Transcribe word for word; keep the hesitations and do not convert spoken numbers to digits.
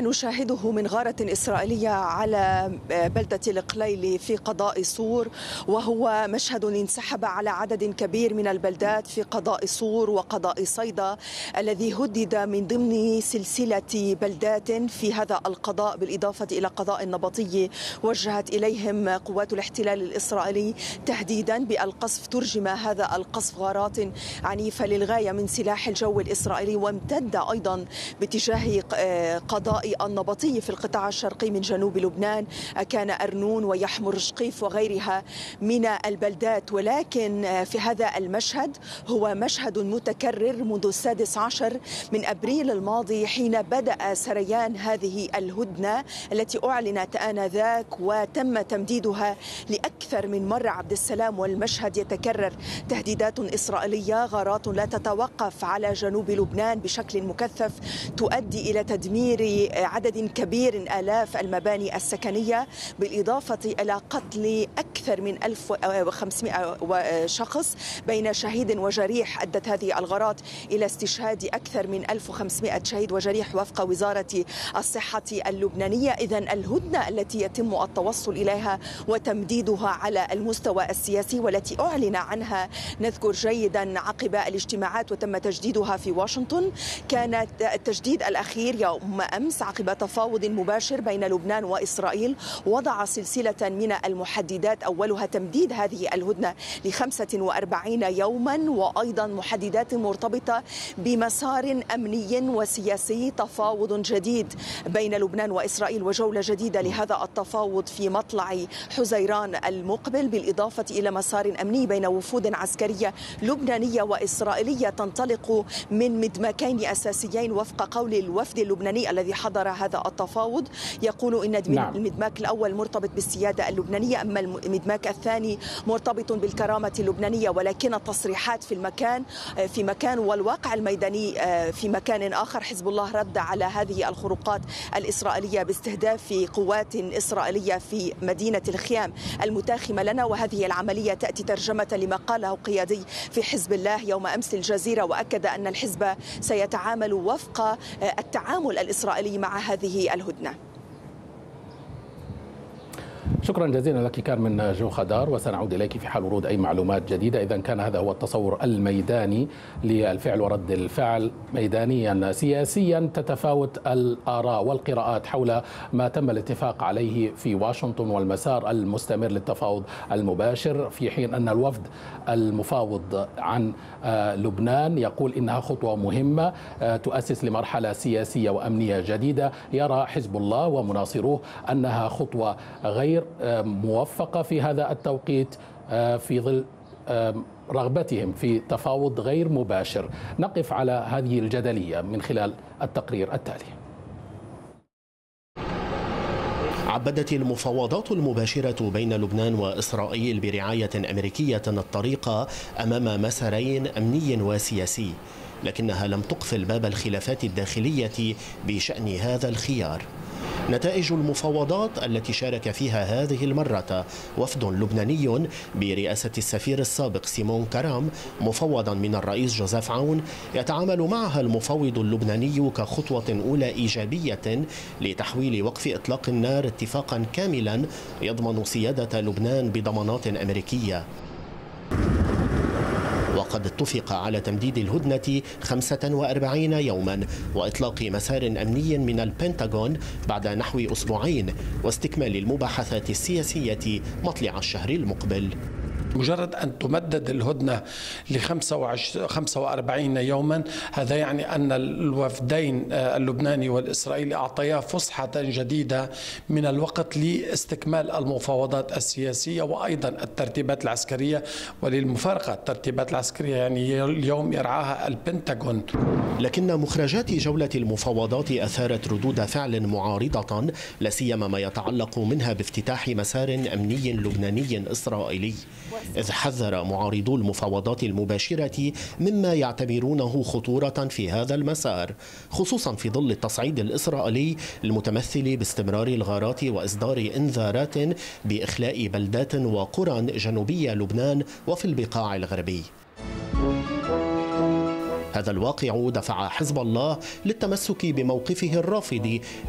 ما نشاهده من غارة إسرائيلية على بلدة القليل في قضاء صور، وهو مشهد انسحب على عدد كبير من البلدات في قضاء صور وقضاء صيدا الذي هدد من ضمن سلسلة بلدات في هذا القضاء، بالإضافة إلى قضاء نبطي وجهت إليهم قوات الاحتلال الإسرائيلي تهديدا بالقصف. ترجم هذا القصف غارات عنيفة للغاية من سلاح الجو الإسرائيلي، وامتد أيضا باتجاه قضاء النبطي في القطاع الشرقي من جنوب لبنان، كان أرنون ويحمر شقيف وغيرها من البلدات. ولكن في هذا المشهد هو مشهد متكرر منذ السادس عشر من أبريل الماضي، حين بدأ سريان هذه الهدنة التي أعلنت آنذاك وتم تمديدها لأكثر من مرة عبد السلام. والمشهد يتكرر، تهديدات إسرائيلية، غارات لا تتوقف على جنوب لبنان بشكل مكثف تؤدي إلى تدمير عدد كبير من آلاف المباني السكنية، بالإضافة إلى قتل أكثر من ألف وخمسمائة شخص بين شهيد وجريح. أدت هذه الغارات إلى استشهاد أكثر من ألف وخمسمائة شهيد وجريح وفق وزارة الصحة اللبنانية. إذن الهدنة التي يتم التوصل إليها وتمديدها على المستوى السياسي والتي أعلن عنها نذكر جيدا عقب الاجتماعات وتم تجديدها في واشنطن، كانت التجديد الأخير يوم أمس عقب تفاوض مباشر بين لبنان وإسرائيل وضع سلسلة من المحددات، أولها تمديد هذه الهدنة لخمسة وأربعين يوما، وأيضا محددات مرتبطة بمسار أمني وسياسي، تفاوض جديد بين لبنان وإسرائيل وجولة جديدة لهذا التفاوض في مطلع حزيران المقبل، بالإضافة إلى مسار أمني بين وفود عسكرية لبنانية وإسرائيلية تنطلق من مدمكين أساسيين وفق قول الوفد اللبناني الذي حضر هذا التفاوض. يقول إن نعم. المدماك الأول مرتبط بالسيادة اللبنانية، أما المدماك الثاني مرتبط بالكرامة اللبنانية، ولكن التصريحات في المكان في مكان والواقع الميداني في مكان آخر. حزب الله رد على هذه الخروقات الإسرائيلية باستهداف قوات إسرائيلية في مدينة الخيام المتاخمة لنا، وهذه العملية تأتي ترجمة لما قاله قيادي في حزب الله يوم أمس للجزيرة، وأكد أن الحزب سيتعامل وفق التعامل الإسرائيلي مع هذه الهدنة. شكرا جزيلا لك كارمن جو خدار، وسنعود إليك في حال ورود أي معلومات جديدة. إذا كان هذا هو التصور الميداني للفعل ورد الفعل. ميدانيا سياسيا تتفاوت الآراء والقراءات حول ما تم الاتفاق عليه في واشنطن والمسار المستمر للتفاوض المباشر، في حين أن الوفد المفاوض عن لبنان يقول إنها خطوة مهمة تؤسس لمرحلة سياسية وأمنية جديدة. يرى حزب الله ومناصروه أنها خطوة غير موفقة في هذا التوقيت في ظل رغبتهم في تفاوض غير مباشر. نقف على هذه الجدلية من خلال التقرير التالي. عبدت المفاوضات المباشرة بين لبنان وإسرائيل برعاية أمريكية الطريق أمام مسارين أمني وسياسي، لكنها لم تقفل باب الخلافات الداخلية بشأن هذا الخيار. نتائج المفاوضات التي شارك فيها هذه المرة وفد لبناني برئاسة السفير السابق سيمون كرام مفوضا من الرئيس جوزيف عون يتعامل معها المفوض اللبناني كخطوة أولى إيجابية لتحويل وقف إطلاق النار اتفاقا كاملا يضمن سيادة لبنان بضمانات أمريكية. وقد اتفق على تمديد الهدنة خمسة وأربعين يوما وإطلاق مسار أمني من البنتاغون بعد نحو أسبوعين، واستكمال المباحثات السياسية مطلع الشهر المقبل. مجرد أن تمدد الهدنة ل خمسة وأربعين يوما، هذا يعني أن الوفدين اللبناني والإسرائيلي أعطيا فسحة جديدة من الوقت لاستكمال المفاوضات السياسية وأيضا الترتيبات العسكرية. وللمفارقة الترتيبات العسكرية يعني اليوم يرعاها البنتاغون. لكن مخرجات جولة المفاوضات أثارت ردود فعل معارضة، لا سيما ما يتعلق منها بافتتاح مسار أمني لبناني إسرائيلي، إذ حذر معارضو المفاوضات المباشرة مما يعتبرونه خطورة في هذا المسار، خصوصا في ظل التصعيد الإسرائيلي المتمثل باستمرار الغارات وإصدار إنذارات بإخلاء بلدات وقرى جنوبي لبنان وفي البقاع الغربي. هذا الواقع دفع حزب الله للتمسك بموقفه الرافض